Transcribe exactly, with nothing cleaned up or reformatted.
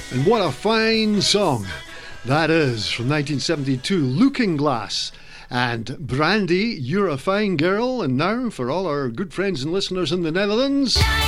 And what a fine song that is, from nineteen seventy-two, Looking Glass. And Brandy, You're a Fine Girl. And now, for all our good friends and listeners in the Netherlands...